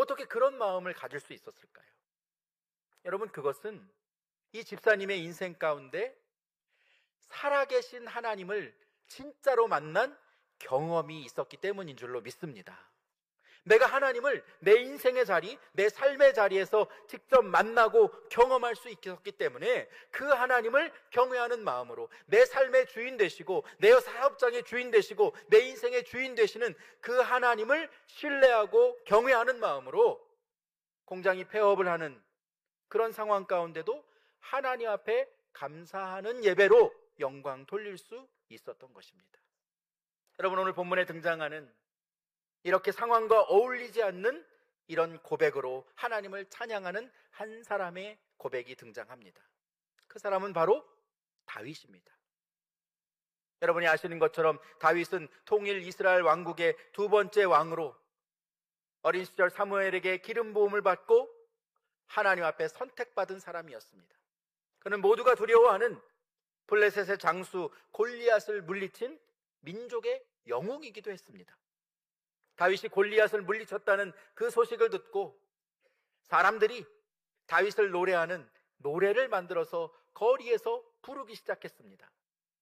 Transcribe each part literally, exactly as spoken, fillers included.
어떻게 그런 마음을 가질 수 있었을까요? 여러분, 그것은 이 집사님의 인생 가운데 살아계신 하나님을 진짜로 만난 경험이 있었기 때문인 줄로 믿습니다. 내가 하나님을 내 인생의 자리, 내 삶의 자리에서 직접 만나고 경험할 수 있었기 때문에 그 하나님을 경외하는 마음으로 내 삶의 주인 되시고 내 사업장의 주인 되시고 내 인생의 주인 되시는 그 하나님을 신뢰하고 경외하는 마음으로 공장이 폐업을 하는 그런 상황 가운데도 하나님 앞에 감사하는 예배로 영광 돌릴 수 있었던 것입니다. 여러분, 오늘 본문에 등장하는 이렇게 상황과 어울리지 않는 이런 고백으로 하나님을 찬양하는 한 사람의 고백이 등장합니다. 그 사람은 바로 다윗입니다. 여러분이 아시는 것처럼 다윗은 통일 이스라엘 왕국의 두 번째 왕으로 어린 시절 사무엘에게 기름 부음을 받고 하나님 앞에 선택받은 사람이었습니다. 그는 모두가 두려워하는 블레셋의 장수 골리앗을 물리친 민족의 영웅이기도 했습니다. 다윗이 골리앗을 물리쳤다는 그 소식을 듣고 사람들이 다윗을 노래하는 노래를 만들어서 거리에서 부르기 시작했습니다.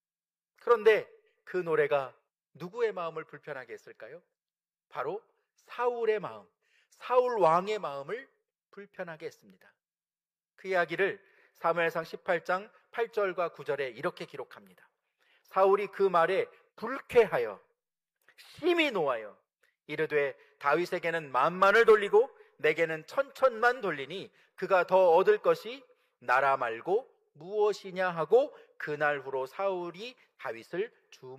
그런데 그 노래가 누구의 마음을 불편하게 했을까요? 바로 사울의 마음, 사울 왕의 마음을 불편하게 했습니다. 그 이야기를 사무엘상 십팔 장 팔 절과 구 절에 이렇게 기록합니다. 사울이 그 말에 불쾌하여 심히 노하여 이르되 다윗에게는 만만을 돌리고 내게는 천천만 돌리니 그가 더 얻을 것이 나라 말고 무엇이냐 하고 그날 후로 사울이 다윗을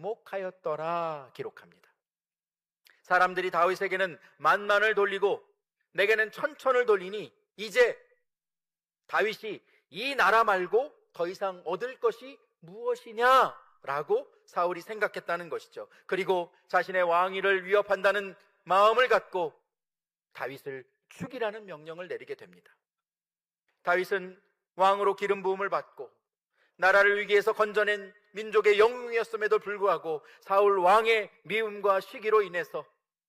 주목하였더라 기록합니다. 사람들이 다윗에게는 만만을 돌리고 내게는 천천을 돌리니 이제 다윗이 이 나라 말고 더 이상 얻을 것이 무엇이냐라고 사울이 생각했다는 것이죠. 그리고 자신의 왕위를 위협한다는 마음을 갖고 다윗을 죽이라는 명령을 내리게 됩니다. 다윗은 왕으로 기름 부음을 받고 나라를 위기에서 건져낸 민족의 영웅이었음에도 불구하고 사울 왕의 미움과 시기로 인해서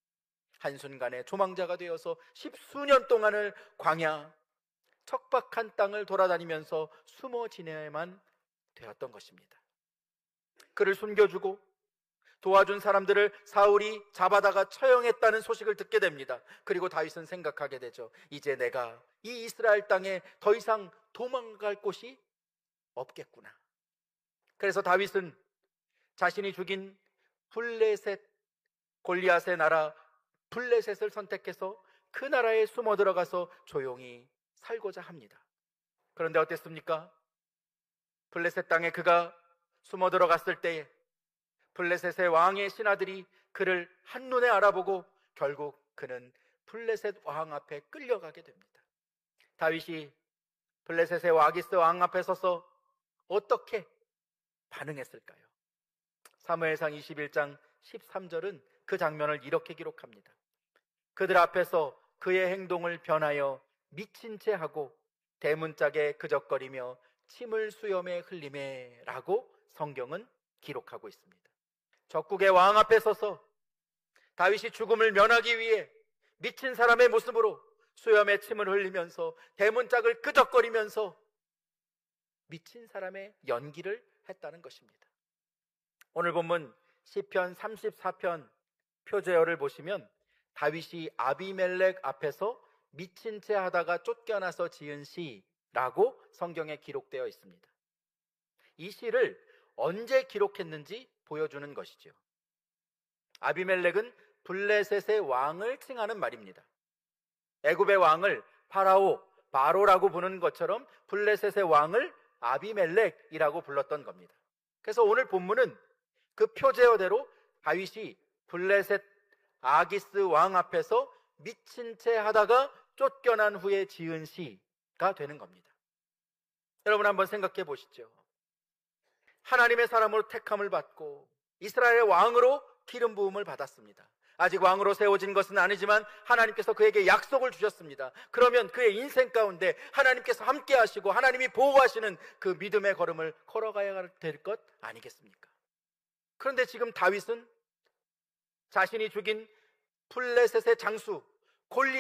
한순간에 조망자가 되어서 십수년 동안을 광야 척박한 땅을 돌아다니면서 숨어 지내야만 되었던 것입니다. 그를 숨겨주고 도와준 사람들을 사울이 잡아다가 처형했다는 소식을 듣게 됩니다. 그리고 다윗은 생각하게 되죠. 이제 내가 이 이스라엘 땅에 더 이상 도망갈 곳이 없겠구나. 그래서 다윗은 자신이 죽인 블레셋, 골리앗의 나라 블레셋을 선택해서 그 나라에 숨어 들어가서 조용히 살고자 합니다. 그런데 어땠습니까? 블레셋 땅에 그가 숨어 들어갔을 때에 블레셋의 왕의 신하들이 그를 한눈에 알아보고 결국 그는 블레셋 왕 앞에 끌려가게 됩니다. 다윗이 블레셋의 와기스 왕 앞에 서서 어떻게 반응했을까요? 사무엘상 이십일 장 십삼 절은 그 장면을 이렇게 기록합니다. 그들 앞에서 그의 행동을 변하여 미친 채 하고 대문짝에 그적거리며 침을 수염에 흘리매 라고 성경은 기록하고 있습니다. 적국의 왕 앞에 서서 다윗이 죽음을 면하기 위해 미친 사람의 모습으로 수염에 침을 흘리면서 대문짝을 끄적거리면서 미친 사람의 연기를 했다는 것입니다. 오늘 본문 시편 삼십사 편 표제어를 보시면 다윗이 아비멜렉 앞에서 미친 채 하다가 쫓겨나서 지은 시라고 성경에 기록되어 있습니다. 이 시를 언제 기록했는지 보여주는 것이죠. 아비멜렉은 블레셋의 왕을 칭하는 말입니다. 애굽의 왕을 파라오, 바로라고 부르는 것처럼 블레셋의 왕을 아비멜렉이라고 불렀던 겁니다. 그래서 오늘 본문은 그 표제어대로 다윗이 블레셋 아기스 왕 앞에서 미친 채 하다가 쫓겨난 후에 지은 시가 되는 겁니다. 여러분 한번 생각해 보시죠. 하나님의 사람으로 택함을 받고 이스라엘의 왕으로 기름 부음을 받았습니다. 아직 왕으로 세워진 것은 아니지만 하나님께서 그에게 약속을 주셨습니다. 그러면 그의 인생 가운데 하나님께서 함께 하시고 하나님이 보호하시는 그 믿음의 걸음을 걸어가야 될 것 아니겠습니까? 그런데 지금 다윗은 자신이 죽인 블레셋의 장수 골리